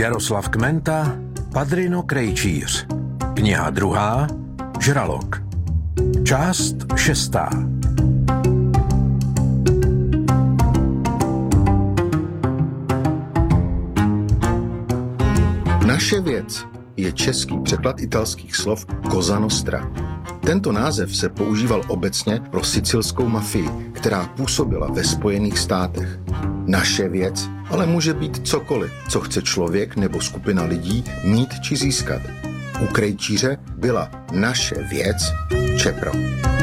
Jaroslav Kmenta, Padrino Krejčíř. Kniha 2. Žralok. Část 6. Naše věc je český překlad italských slov Cosa Nostra. Tento název se používal obecně pro sicilskou mafii, která působila ve Spojených státech. Naše věc ale může být cokoliv, co chce člověk nebo skupina lidí mít či získat. U krejčíře byla naše věc Čepro.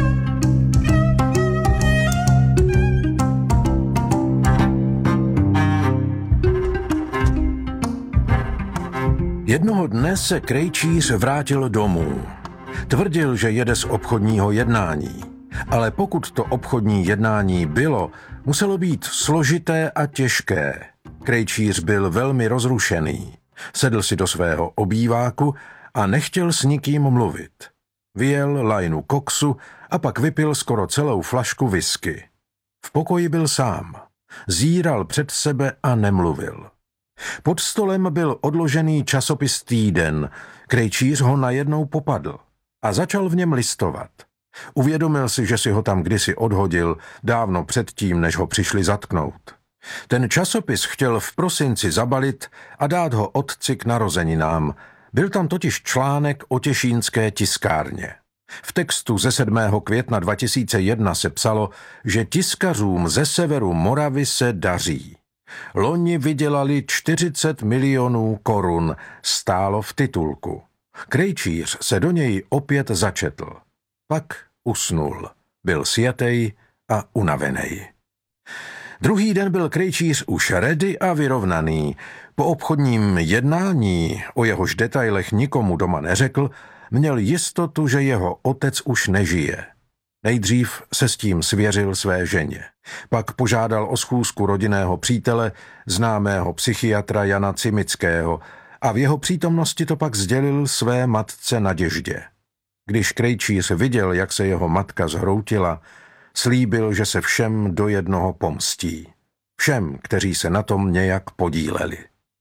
Jednoho dne se krejčíř vrátil domů. Tvrdil, že jede z obchodního jednání. Ale pokud to obchodní jednání bylo, muselo být složité a těžké. Krejčíř byl velmi rozrušený. Sedl si do svého obýváku a nechtěl s nikým mluvit. Vyjel lajnu koksu a pak vypil skoro celou flašku whisky. V pokoji byl sám. Zíral před sebe a nemluvil. Pod stolem byl odložený časopis Týden. Krejčíř ho najednou popadl a začal v něm listovat. Uvědomil si, že si ho tam kdysi odhodil dávno předtím, než ho přišli zatknout. Ten časopis chtěl v prosinci zabalit a dát ho otci k narozeninám. Byl tam totiž článek o těšínské tiskárně. V textu ze 7. května 2001 se psalo, že tiskařům ze severu Moravy se daří. Loni vydělali 40 milionů korun, stálo v titulku. Krejčíř se do něj opět začetl. Pak usnul. Byl sjetej a unavenej. Druhý den byl krejčíř už ready a vyrovnaný. Po obchodním jednání, o jehož detailech nikomu doma neřekl, měl jistotu, že jeho otec už nežije. Nejdřív se s tím svěřil své ženě. Pak požádal o schůzku rodinného přítele, známého psychiatra Jana Cimického, a v jeho přítomnosti to pak sdělil své matce Naděždě. Když krejčíř viděl, jak se jeho matka zhroutila, slíbil, že se všem do jednoho pomstí. Všem, kteří se na tom nějak podíleli.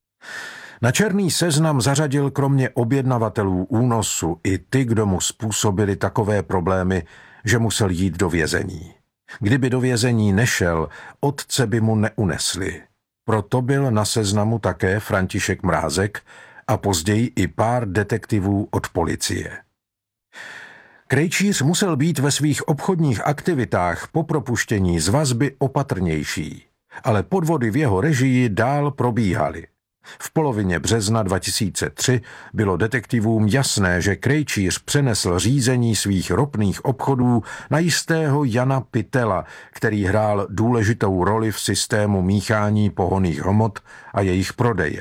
Na černý seznam zařadil kromě objednavatelů únosu i ty, kdo mu způsobili takové problémy, že musel jít do vězení. Kdyby do vězení nešel, otce by mu neunesli. Proto byl na seznamu také František Mrázek a později i pár detektivů od policie. Krejčíř musel být ve svých obchodních aktivitách po propuštění z vazby opatrnější, ale podvody v jeho režii dál probíhaly. V polovině března 2003 bylo detektivům jasné, že krejčíř přenesl řízení svých ropných obchodů na jistého Jana Pitela, který hrál důležitou roli v systému míchání pohonných hmot a jejich prodeje.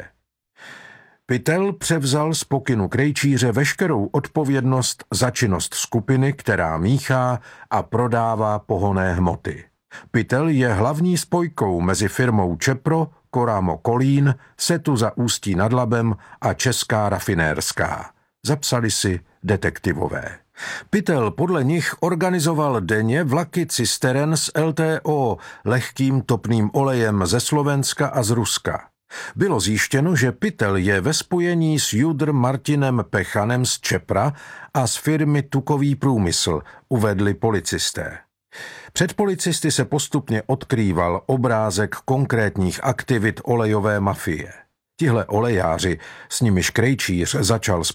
Pitel převzal z pokynu krejčíře veškerou odpovědnost za činnost skupiny, která míchá a prodává pohonné hmoty. Pitel je hlavní spojkou mezi firmou Čepro, Koramo Kolín, Setu za Ústí nad Labem a Česká rafinérská. Zapsali si detektivové. Pitel podle nich organizoval denně vlaky cisteren s LTO, lehkým topným olejem ze Slovenska a z Ruska. Bylo zjištěno, že Pitel je ve spojení s Judr Martinem Pechanem z Čepra a z firmy Tukový průmysl, uvedli policisté. Před policisty se postupně odkrýval obrázek konkrétních aktivit olejové mafie. Tihle olejáři, s nimiž krejčíř začal